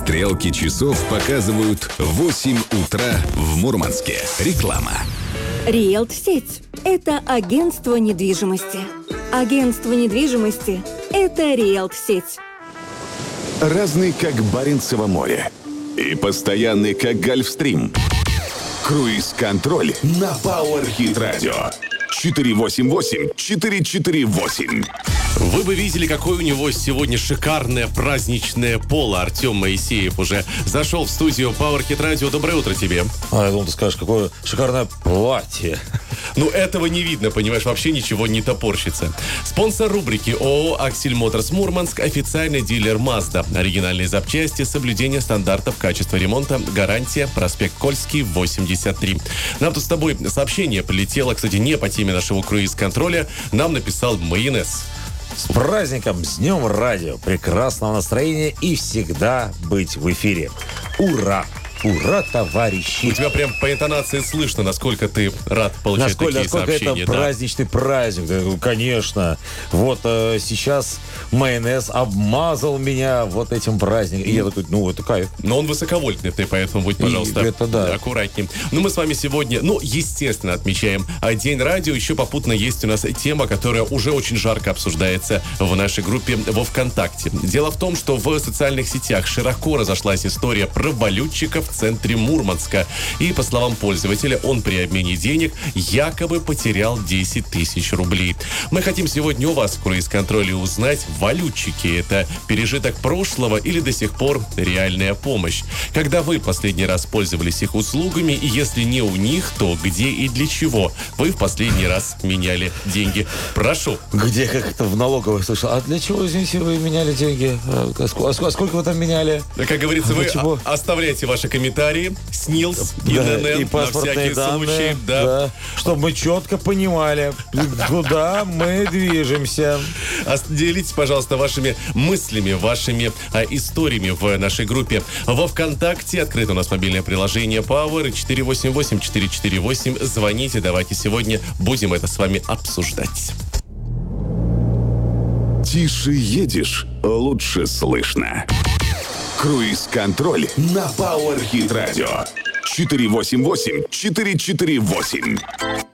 Стрелки часов показывают 8 утра в Мурманске. Реклама. Риэлт-сеть – это агентство недвижимости. Агентство недвижимости – это Риэлт-сеть. Разный, как Баренцево море. И постоянный, как Гольфстрим. Круиз-контроль на Power Hit Radio. 488-448. Вы бы видели, какое у него сегодня шикарное праздничное поло. Артем Моисеев уже зашел в студию Power Hit Radio. Доброе утро тебе. Я думал, ты скажешь, какое шикарное платье. Ну, этого не видно, понимаешь, вообще ничего не топорщится. Спонсор рубрики ООО «Аксель Моторс Мурманск», официальный дилер Mazda. Оригинальные запчасти, соблюдение стандартов качества ремонта, гарантия, проспект Кольский, 83. Нам тут с тобой сообщение прилетело, кстати, не по теме нашего круиз-контроля. Нам написал Майонез. С праздником, с Днем Радио, прекрасного настроения и всегда быть в эфире. Ура! Ура, товарищи! У тебя прям по интонации слышно, насколько ты рад получать такие сообщения. Насколько это праздничный праздник. Да, конечно. Вот сейчас Майонез обмазал меня вот этим праздником. И я такой, это кайф. Но он высоковольтный, ты поэтому будь, пожалуйста, аккуратнее. Мы с вами сегодня, естественно, отмечаем День радио. Еще попутно есть у нас тема, которая уже очень жарко обсуждается в нашей группе во ВКонтакте. Дело в том, что в социальных сетях широко разошлась история про валютчиков в центре Мурманска. И, по словам пользователя, он при обмене денег якобы потерял 10 тысяч рублей. Мы хотим сегодня у вас в круиз-контроле узнать, валютчики — это пережиток прошлого или до сих пор реальная помощь? Когда вы последний раз пользовались их услугами, и если не у них, то где и для чего вы в последний раз меняли деньги? Прошу. Где, как это в налоговой слышал? А для чего, извините, вы меняли деньги? Сколько вы там меняли? Как говорится, вы оставляйте ваши комментарии, СНИЛС, ИНН, и на всякий случай. Да. Чтобы мы четко понимали, куда мы движемся. Делитесь, пожалуйста, вашими мыслями, вашими историями в нашей группе во ВКонтакте. Открыто у нас мобильное приложение Power 488-448. Звоните, давайте сегодня будем это с вами обсуждать. Тише едешь, лучше слышно. Круиз-контроль на Power Hit Radio. 488-448.